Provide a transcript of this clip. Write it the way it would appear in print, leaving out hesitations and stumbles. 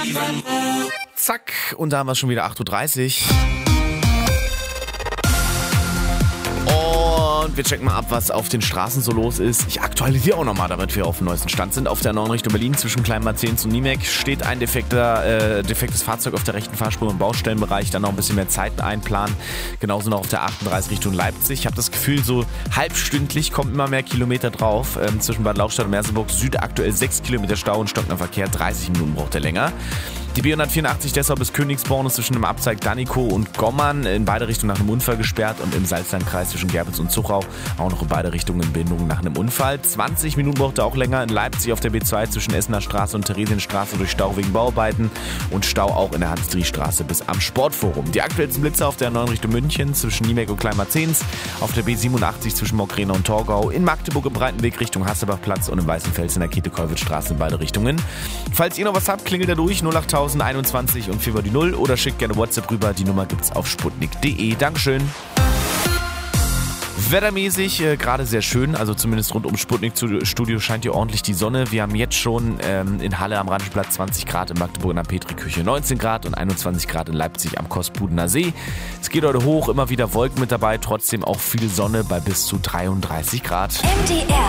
Zack, und da haben wir schon wieder 8.30 Uhr. Und wir checken mal ab, was auf den Straßen so los ist. Ich aktualisiere auch nochmal, damit wir auf dem neuesten Stand sind. Auf der 9 Richtung Berlin zwischen Kleinmarzens und Niemek steht ein defektes Fahrzeug auf der rechten Fahrspur im Baustellenbereich. Dann noch ein bisschen mehr Zeit einplanen. Genauso noch auf der 38 Richtung Leipzig. Ich habe das Gefühl, so halbstündlich kommen immer mehr Kilometer drauf. Zwischen Bad Lauchstadt und Merseburg Süd aktuell 6 Kilometer Stau und stockender Verkehr. 30 Minuten braucht er länger. Die B184 Dessau bis Königsborn ist zwischen dem Abzweig Dannikow und Gommern in beide Richtungen nach einem Unfall gesperrt und im Salzlandkreis zwischen Gerbitz und Zuchau auch noch in beide Richtungen Behinderung nach einem Unfall. 20 Minuten braucht er auch länger in Leipzig auf der B2 zwischen Essener Straße und Theresienstraße durch Stau wegen Bauarbeiten und Stau auch in der Hans-Dries-Straße bis am Sportforum. Die aktuellsten Blitzer auf der 9 Richtung München zwischen Niemek und Kleinmarzens, auf der B87 zwischen Mockrena und Torgau, in Magdeburg im Breitenweg Richtung Hassebachplatz und im Weißenfels in der Käthe-Kollwitz-Straße in beide Richtungen. Falls ihr noch was habt, klingelt da durch 08021 und 4 die 0 oder schickt gerne WhatsApp rüber. Die Nummer gibt's auf sputnik.de. Dankeschön. Wettermäßig gerade sehr schön, also zumindest rund ums Sputnik-Studio scheint hier ordentlich die Sonne. Wir haben jetzt schon in Halle am Rheinischen 20 Grad, in Magdeburg in der Petriküche 19 Grad und 21 Grad in Leipzig am Kospudener See. Es geht heute hoch, immer wieder Wolken mit dabei, trotzdem auch viel Sonne bei bis zu 33 Grad. MDR